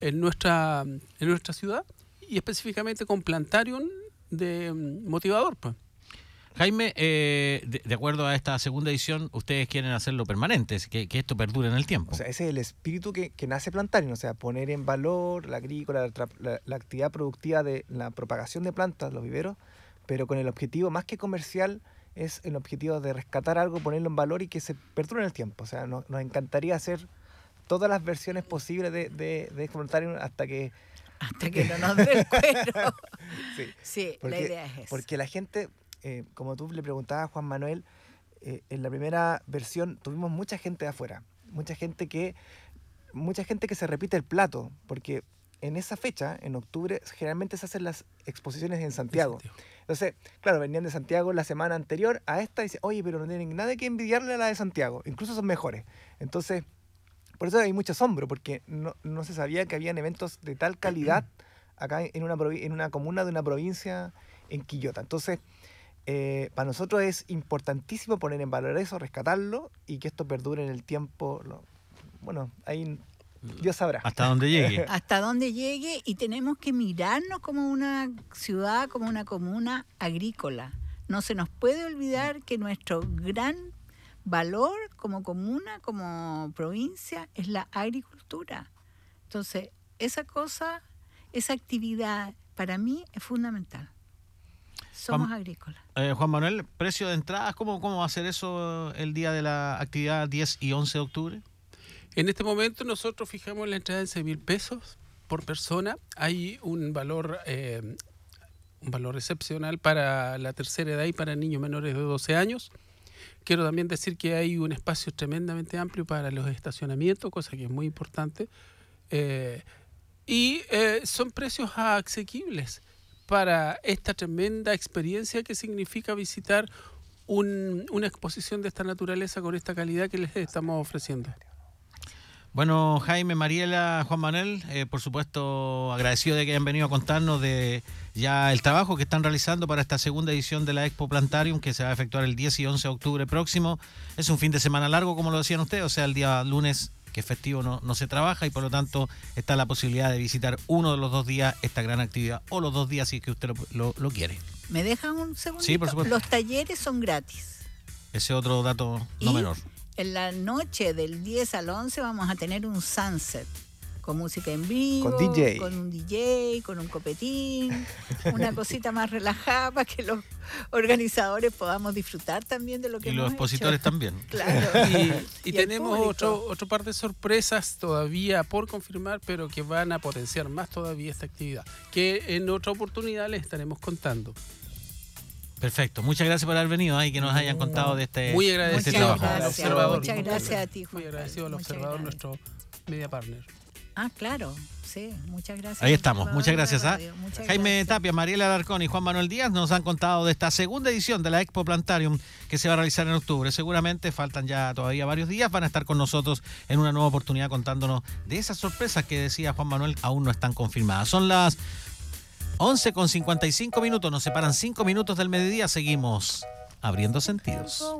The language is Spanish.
en nuestra ciudad, y específicamente con Plantarium de motivador, pues. Jaime, de acuerdo a esta segunda edición, ustedes quieren hacerlo permanente, que esto perdure en el tiempo. O sea, ese es el espíritu que nace Plantarium, o sea, poner en valor la agrícola, la actividad productiva de la propagación de plantas, los viveros, pero con el objetivo más que comercial, es el objetivo de rescatar algo, ponerlo en valor y que se perdure en el tiempo. O sea, nos encantaría hacer todas las versiones posibles de Plantarium hasta que no nos dé el cuero. Sí, la idea es esa. Porque la gente, como tú le preguntabas a Juan Manuel, en la primera versión tuvimos mucha gente de afuera, mucha gente que se repite el plato, porque en esa fecha, en octubre, generalmente se hacen las exposiciones en Santiago. Entonces, claro, venían de Santiago la semana anterior a esta y dicen, oye, pero no tienen nada que envidiarle a la de Santiago, incluso son mejores. Entonces, por eso hay mucho asombro, porque no se sabía que habían eventos de tal calidad acá en una comuna de una provincia en Quillota. Entonces, para nosotros es importantísimo poner en valor eso, rescatarlo y que esto perdure en el tiempo. Bueno, ahí Dios sabrá. Hasta donde llegue. Hasta donde llegue, y tenemos que mirarnos como una ciudad, como una comuna agrícola. No se nos puede olvidar que nuestro gran valor como comuna, como provincia, es la agricultura. Entonces, esa actividad para mí es fundamental. Somos agrícolas. Juan Manuel, precio de entradas, ¿cómo va a ser eso el día de la actividad 10 y 11 de octubre? En este momento nosotros fijamos la entrada en 6.000 pesos por persona. Hay un valor excepcional para la tercera edad y para niños menores de 12 años. Quiero también decir que hay un espacio tremendamente amplio para los estacionamientos, cosa que es muy importante. Y son precios asequibles para esta tremenda experiencia que significa visitar una exposición de esta naturaleza con esta calidad que les estamos ofreciendo. Bueno, Jaime, Mariela, Juan Manuel, por supuesto agradecido de que hayan venido a contarnos de ya el trabajo que están realizando para esta segunda edición de la Expo Plantarium, que se va a efectuar el 10 y 11 de octubre próximo. Es un fin de semana largo, como lo decían ustedes, o sea, el día lunes, que es festivo, no se trabaja, y por lo tanto está la posibilidad de visitar uno de los 2 días esta gran actividad, o los 2 días si es que usted lo quiere. ¿Me dejan un segundito? Sí, por supuesto. Los talleres son gratis. Ese otro dato no menor. En la noche del 10 al 11 vamos a tener un sunset con música en vivo, con un DJ, con un copetín, una cosita más relajada para que los organizadores podamos disfrutar también de lo que hemos hecho. Y los expositores también. Claro. Y tenemos otro par de sorpresas todavía por confirmar, pero que van a potenciar más todavía esta actividad, que en otra oportunidad les estaremos contando. Perfecto, muchas gracias por haber venido y que nos hayan contado de este, muy agradecido, este trabajo. Muchas gracias a ti, Juan. Muy agradecido al observador, nuestro media partner. Claro, sí, muchas gracias. Ahí estamos, muchas gracias. Jaime Tapia, Mariela Alarcón y Juan Manuel Díaz nos han contado de esta segunda edición de la Expo Plantarium que se va a realizar en octubre. Seguramente faltan ya todavía varios días, van a estar con nosotros en una nueva oportunidad contándonos de esas sorpresas que decía Juan Manuel aún no están confirmadas. Son las 11:55, nos separan 5 minutos del mediodía, seguimos abriendo sentidos.